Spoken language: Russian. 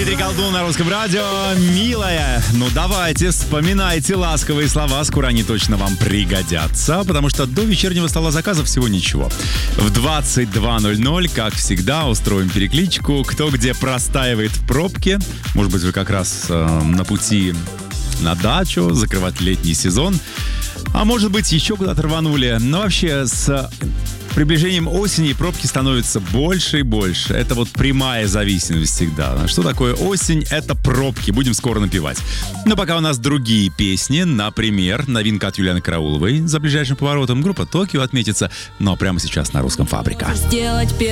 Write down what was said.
Дмитрий Колдун на Русском радио. Милая, ну давайте, вспоминайте ласковые слова. Скоро они точно вам пригодятся, потому что до вечернего стола заказов всего ничего. В 22:00, как всегда, устроим перекличку. Кто где простаивает в пробке. Может быть, вы как раз на пути на дачу, закрывать летний сезон. А может быть, еще куда-то рванули. Но вообще, с приближением осени пробки становятся больше и больше. Это вот прямая зависимость всегда. Что такое осень? Это пробки. Будем скоро напевать. Но пока у нас другие песни. Например, новинка от Юлианы Карауловой. За ближайшим поворотом группа «Токио» отметится. Но прямо сейчас на Русском «Фабрика».